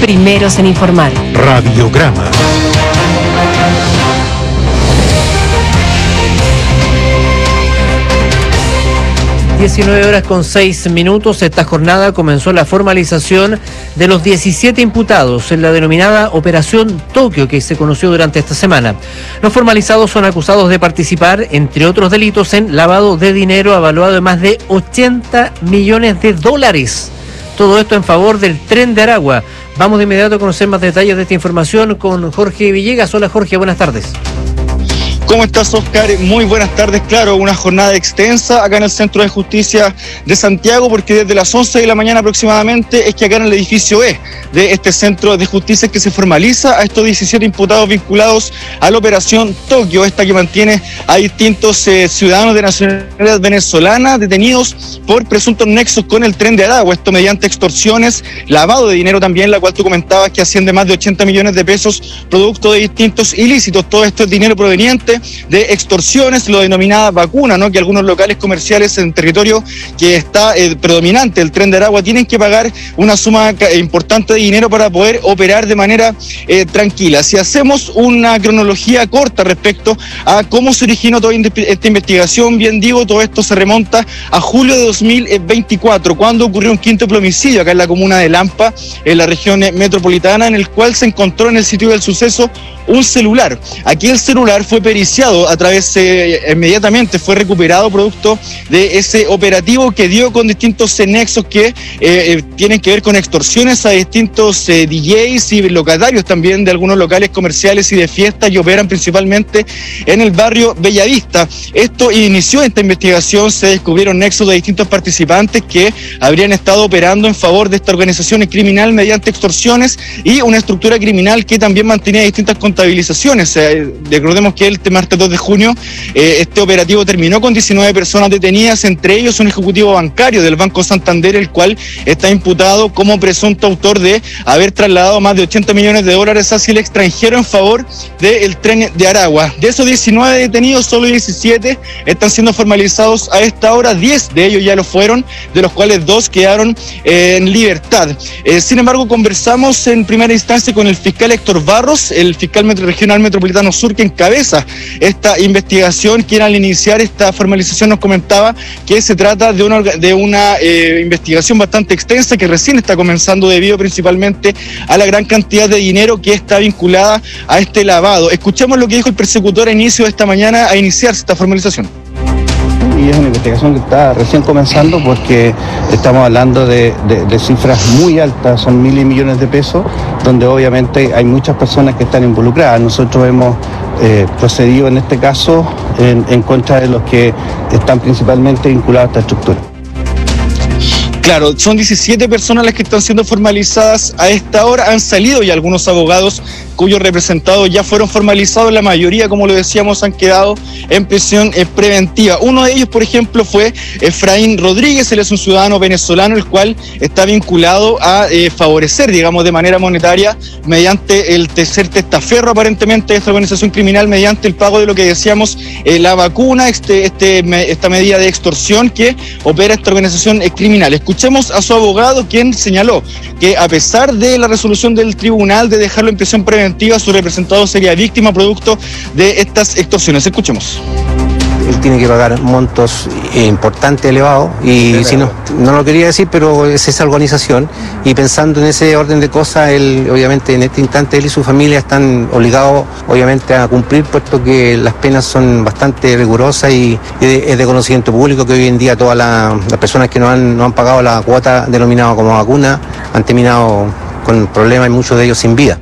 primeros en informar. Radiograma. 19:06. Esta jornada comenzó la formalización de los 17 imputados en la denominada Operación Tokio, que se conoció durante esta semana. Los formalizados son acusados de participar, entre otros delitos, en lavado de dinero avaluado en más de $80 millones. Todo esto en favor del Tren de Aragua. Vamos de inmediato a conocer más detalles de esta información con Jorge Villegas. Hola Jorge, buenas tardes. ¿Cómo estás, Oscar? Muy buenas tardes. Claro, una jornada extensa acá en el Centro de Justicia de Santiago, porque desde las 11 de la mañana aproximadamente es que acá en el edificio E de este Centro de Justicia que se formaliza a estos 17 imputados vinculados a la Operación Tokio, esta que mantiene a distintos ciudadanos de nacionalidad venezolana detenidos por presuntos nexos con el Tren de Aragua, esto mediante extorsiones, lavado de dinero también, la cual tú comentabas que asciende más de $80 millones producto de distintos ilícitos. Todo esto es dinero proveniente de extorsiones, lo denominada vacuna, ¿no? Que algunos locales comerciales en territorio que está predominante el Tren de Aragua tienen que pagar una suma importante de dinero para poder operar de manera tranquila. Si hacemos una cronología corta respecto a cómo se originó toda esta investigación, bien digo, todo esto se remonta a julio de 2024, cuando ocurrió un quíntuple homicidio acá en la comuna de Lampa, en la región metropolitana, en el cual se encontró en el sitio del suceso un celular. Aquí el celular fue periciado a través, inmediatamente fue recuperado producto de ese operativo que dio con distintos nexos que tienen que ver con extorsiones a distintos DJs y locatarios también de algunos locales comerciales y de fiestas que operan principalmente en el barrio Bellavista. Esto inició esta investigación, se descubrieron nexos de distintos participantes que habrían estado operando en favor de esta organización criminal mediante extorsiones y una estructura criminal que también mantenía distintas contabilizaciones. Recordemos que el martes 2 de junio este operativo terminó con 19 personas detenidas, entre ellos un ejecutivo bancario del Banco Santander, el cual está imputado como presunto autor de haber trasladado más de $80 millones hacia el extranjero en favor del Tren de Aragua. De esos 19 detenidos, solo 17 están siendo formalizados a esta hora. 10 de ellos ya lo fueron, de los cuales 2 quedaron en libertad. Sin embargo, conversamos en primera instancia con el fiscal Héctor Barros, el fiscal regional metropolitano sur, que encabeza esta investigación, quien al iniciar esta formalización nos comentaba que se trata de una investigación bastante extensa que recién está comenzando debido principalmente a la gran cantidad de dinero que está vinculada a este lavado. Escuchemos lo que dijo el persecutor a inicio de esta mañana, a iniciarse esta formalización. Y es una investigación que está recién comenzando porque estamos hablando de cifras muy altas, son miles y millones de pesos, donde obviamente hay muchas personas que están involucradas. Nosotros hemos procedido en este caso en contra de los que están principalmente vinculados a esta estructura. Claro, son 17 personas las que están siendo formalizadas a esta hora. Han salido ya algunos abogados cuyos representados ya fueron formalizados. La mayoría, como lo decíamos, han quedado en prisión preventiva. Uno de ellos, por ejemplo, fue Efraín Rodríguez. Él es un ciudadano venezolano, el cual está vinculado a favorecer, digamos, de manera monetaria, mediante el ser testaferro, aparentemente, de esta organización criminal, mediante el pago de lo que decíamos, la vacuna, esta medida de extorsión que opera esta organización criminal. Escuchemos a su abogado, quien señaló que a pesar de la resolución del tribunal de dejarlo en prisión preventiva, su representado sería víctima producto de estas extorsiones. Escuchemos. Él tiene que pagar montos importantes, elevados, y si no lo quería decir, pero es esa organización, y pensando en ese orden de cosas, él, obviamente, en este instante, él y su familia están obligados, obviamente, a cumplir, puesto que las penas son bastante rigurosas y es de conocimiento público que hoy en día todas las personas que no han pagado la cuota denominada como vacuna han terminado con problemas y muchos de ellos sin vida.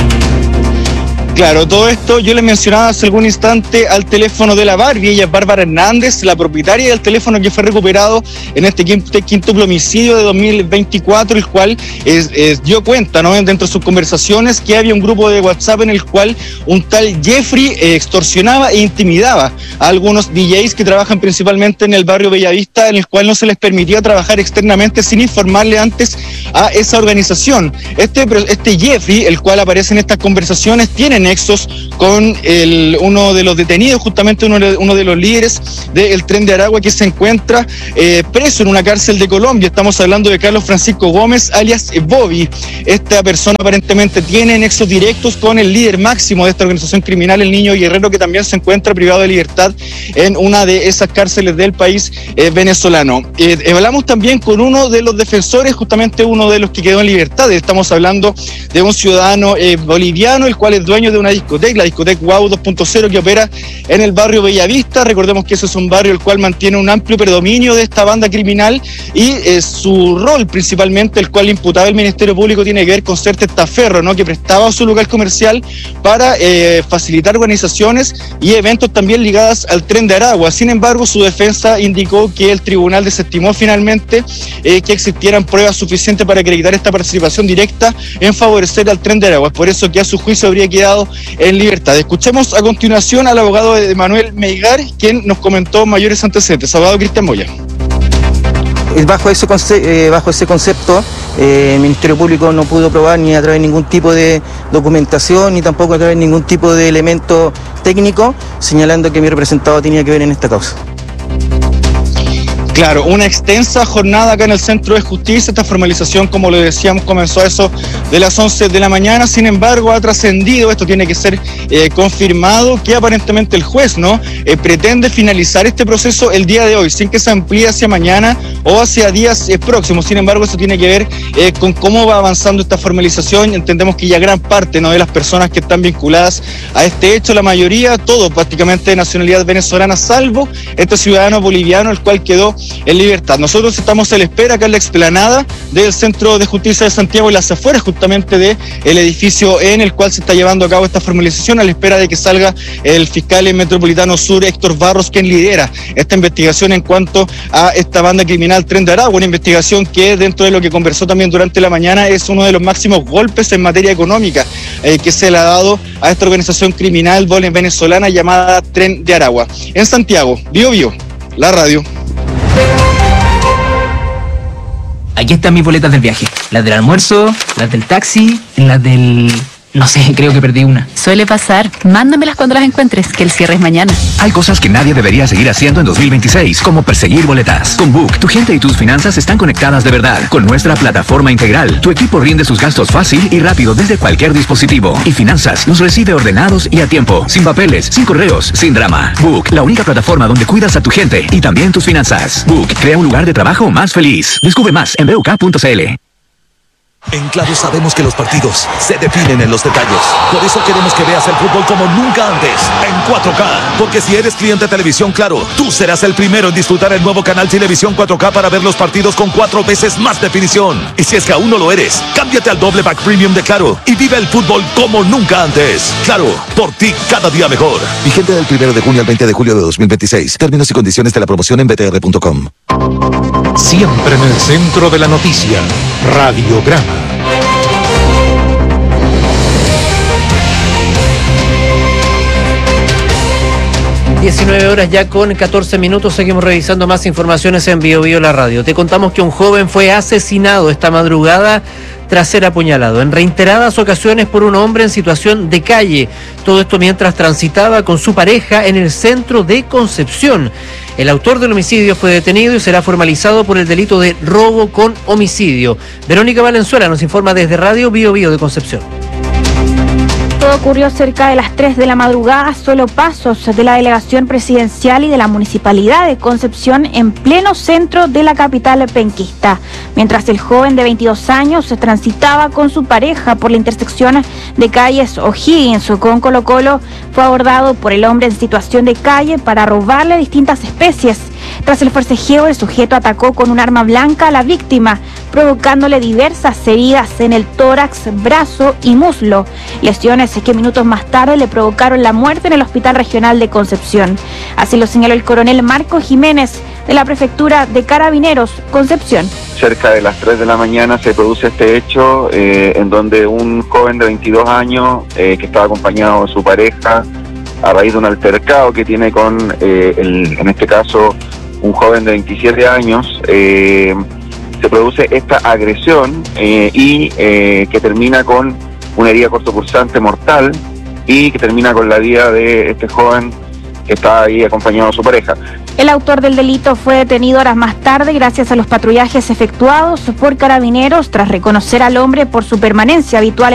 Claro, todo esto yo le mencionaba hace algún instante al teléfono de la Barbie. Ella es Bárbara Hernández, la propietaria del teléfono que fue recuperado en este quíntuple homicidio de 2024, el cual dio cuenta, ¿no?, dentro de sus conversaciones, que había un grupo de WhatsApp en el cual un tal Jeffrey extorsionaba e intimidaba a algunos DJs que trabajan principalmente en el barrio Bellavista, en el cual no se les permitía trabajar externamente sin informarle antes a esa organización. Este Jeffrey, el cual aparece en estas conversaciones, tiene nexos con uno de los detenidos, justamente uno de los líderes del Tren de Aragua, que se encuentra preso en una cárcel de Colombia. Estamos hablando de Carlos Francisco Gómez, alias Bobby. Esta persona aparentemente tiene nexos directos con el líder máximo de esta organización criminal, el Niño Guerrero, que también se encuentra privado de libertad en una de esas cárceles del país venezolano. Hablamos también con uno de los defensores, justamente uno de los que quedó en libertad. Estamos hablando de un ciudadano boliviano, el cual es dueño de una discoteca, la discoteca Wow 2.0, que opera en el barrio Bellavista. Recordemos que ese es un barrio el cual mantiene un amplio predominio de esta banda criminal, y su rol principalmente, el cual imputaba el Ministerio Público, tiene que ver con ser testaferro, ¿no?, que prestaba su local comercial para facilitar organizaciones y eventos también ligadas al Tren de Aragua. Sin embargo, su defensa indicó que el tribunal desestimó finalmente que existieran pruebas suficientes para acreditar esta participación directa en favorecer al Tren de Aragua. Es por eso que a su juicio habría quedado en libertad. Escuchemos a continuación al abogado de Manuel Meigar, quien nos comentó mayores antecedentes. Abogado Cristian Moya. Bajo ese concepto, el Ministerio Público no pudo probar ni a través de ningún tipo de documentación, ni tampoco a través de ningún tipo de elemento técnico, señalando que mi representado tenía que ver en esta causa. Claro, una extensa jornada acá en el Centro de Justicia. Esta formalización, como lo decíamos, comenzó a eso de las 11 de la mañana. Sin embargo, ha trascendido, esto tiene que ser confirmado, que aparentemente el juez pretende finalizar este proceso el día de hoy, sin que se amplíe hacia mañana o hacia días próximos. Sin embargo, eso tiene que ver con cómo va avanzando esta formalización. Entendemos que ya gran parte, ¿no?, de las personas que están vinculadas a este hecho, la mayoría, todo prácticamente de nacionalidad venezolana, salvo este ciudadano boliviano, el cual quedó en libertad. Nosotros estamos a la espera acá en la explanada del Centro de Justicia de Santiago, en las afueras justamente del edificio en el cual se está llevando a cabo esta formalización, a la espera de que salga el fiscal metropolitano sur, Héctor Barros, quien lidera esta investigación en cuanto a esta banda criminal Tren de Aragua, una investigación que, dentro de lo que conversó también durante la mañana, es uno de los máximos golpes en materia económica que se le ha dado a esta organización criminal venezolana llamada Tren de Aragua. En Santiago, Bio, la radio. Aquí están mis boletas del viaje. Las del almuerzo, las del taxi, las del... no sé, creo que perdí una. Suele pasar. Mándamelas cuando las encuentres, que el cierre es mañana. Hay cosas que nadie debería seguir haciendo en 2026, como perseguir boletas. Con Book, tu gente y tus finanzas están conectadas de verdad. Con nuestra plataforma integral, tu equipo rinde sus gastos fácil y rápido desde cualquier dispositivo. Y Finanzas los recibe ordenados y a tiempo, sin papeles, sin correos, sin drama. Book, la única plataforma donde cuidas a tu gente y también tus finanzas. Book, crea un lugar de trabajo más feliz. Descubre más en BUK.cl. En Claro sabemos que los partidos se definen en los detalles. Por eso queremos que veas el fútbol como nunca antes, en 4K. Porque si eres cliente de Televisión Claro, tú serás el primero en disfrutar el nuevo canal Televisión 4K para ver los partidos con 4 veces más definición. Y si es que aún no lo eres, cámbiate al doble pack premium de Claro y vive el fútbol como nunca antes. Claro, por ti cada día mejor. Vigente del 1 de junio al 20 de julio de 2026. Términos y condiciones de la promoción en btr.com. Siempre en el centro de la noticia, Radiograma. ...19 ya con 14 minutos... seguimos revisando más informaciones en Bio la radio. Te contamos que un joven fue asesinado esta madrugada tras ser apuñalado en reiteradas ocasiones por un hombre en situación de calle. Todo esto mientras transitaba con su pareja en el centro de Concepción. El autor del homicidio fue detenido y será formalizado por el delito de robo con homicidio. Verónica Valenzuela nos informa desde Radio Bio de Concepción. Todo ocurrió cerca de las 3 de la madrugada, solo pasos de la delegación presidencial y de la municipalidad de Concepción en pleno centro de la capital penquista. Mientras el joven de 22 años transitaba con su pareja por la intersección de calles O'Higgins con Colo Colo, fue abordado por el hombre en situación de calle para robarle distintas especies. Tras el forcejeo, el sujeto atacó con un arma blanca a la víctima, provocándole diversas heridas en el tórax, brazo y muslo, lesiones que minutos más tarde le provocaron la muerte en el Hospital Regional de Concepción. Así lo señaló el coronel Marco Jiménez de la Prefectura de Carabineros, Concepción. Cerca de las 3 de la mañana se produce este hecho en donde un joven de 22 años que estaba acompañado de su pareja, a raíz de un altercado que tiene con, en este caso, un joven de 27 años, se produce esta agresión y que termina con una herida cortopunzante mortal y que termina con la vida de este joven que estaba ahí acompañado de su pareja. El autor del delito fue detenido horas más tarde gracias a los patrullajes efectuados por carabineros tras reconocer al hombre por su permanencia habitual